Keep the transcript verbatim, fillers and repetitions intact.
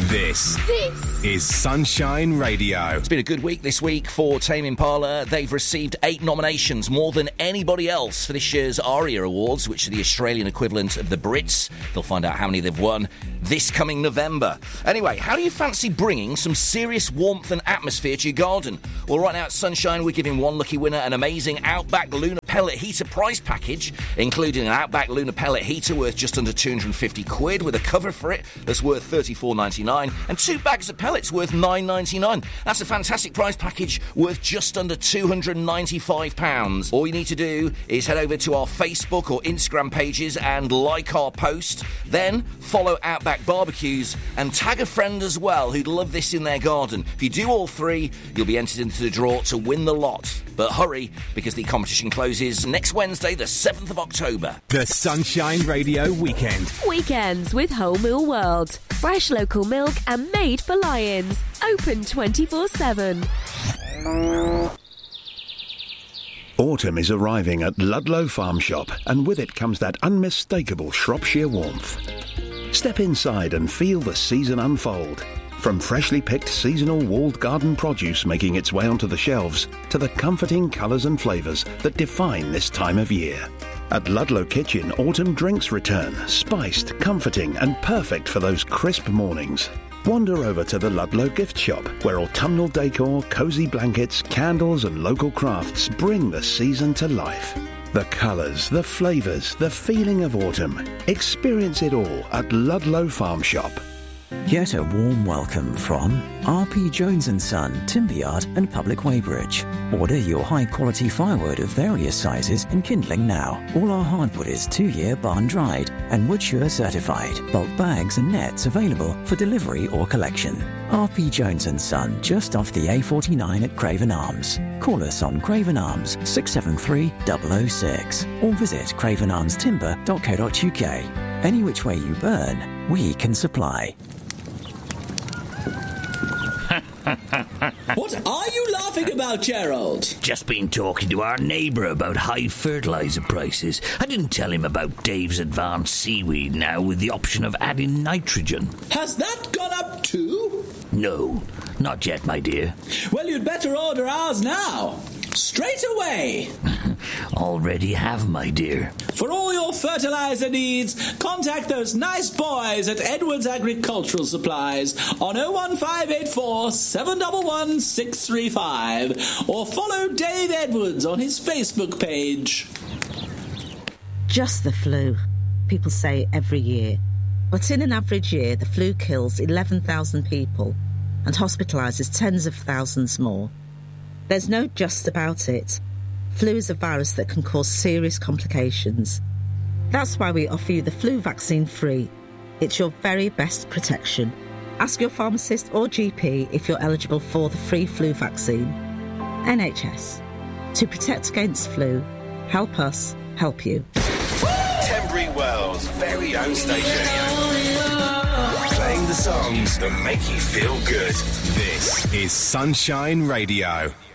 This, This is Sunshine Radio. It's been a good week this week for Tame Impala. They've received eight nominations, more than anybody else, for this year's ARIA Awards, which are the Australian equivalent of the Brits. They'll find out how many they've won this coming November. Anyway, how do you fancy bringing some serious warmth and atmosphere to your garden? Well, right now at Sunshine, we're giving one lucky winner an amazing Outback Lunar Pellet Heater prize package, including an Outback Lunar Pellet Heater worth just under two hundred fifty quid, with a cover for it that's worth thirty-four ninety-nine, and two bags of pellets worth nine ninety-nine. That's a fantastic prize package worth just under two hundred ninety-five pounds. All you need to do is head over to our Facebook or Instagram pages and like our post, then follow Outback Barbecues and tag a friend as well who'd love this in their garden. If you do all three, you'll be entered into the draw to win the lot. But hurry, because the competition closes next Wednesday, the seventh of October. The Sunshine Radio Weekend. Weekends with Whole Mill World. Fresh local milk and made for lions. Open twenty-four seven. Autumn is arriving at Ludlow Farm Shop, and with it comes that unmistakable Shropshire warmth. Step inside and feel the season unfold. From freshly picked seasonal walled garden produce making its way onto the shelves, to the comforting colours and flavours that define this time of year. At Ludlow Kitchen, autumn drinks return, spiced, comforting and perfect for those crisp mornings. Wander over to the Ludlow gift shop, where autumnal decor, cosy blankets, candles and local crafts bring the season to life. The colours, the flavours, the feeling of autumn. Experience it all at Ludlow Farm Shop. Get a warm welcome from R P Jones and Son, Timber Yard and Public Weybridge. Order your high-quality firewood of various sizes and kindling now. All our hardwood is two-year barn-dried and Woodsure certified. Bulk bags and nets available for delivery or collection. R P Jones and Son, just off the A forty-nine at Craven Arms. Call us on Craven Arms six seven three zero zero six or visit craven arms timber dot co dot uk. Any which way you burn, we can supply. What are you laughing about, Gerald? Just been talking to our neighbour about high fertiliser prices. I didn't tell him about Dave's advanced seaweed now with the option of adding nitrogen. Has that gone up too? No, not yet, my dear. Well, you'd better order ours now. Straight away. Already have, my dear. For all your fertiliser needs, contact those nice boys at Edwards Agricultural Supplies on oh one five eight four, seven one one, six three five or follow Dave Edwards on his Facebook page. Just the flu, people say every year. But in an average year, the flu kills eleven thousand people and hospitalises tens of thousands more. There's no just about it. Flu is a virus that can cause serious complications. That's why we offer you the flu vaccine free. It's your very best protection. Ask your pharmacist or G P if you're eligible for the free flu vaccine. N H S. To protect against flu, help us help you. Tenbury Wells' very own station. Playing the songs that make you feel good. This is Sunshine Radio.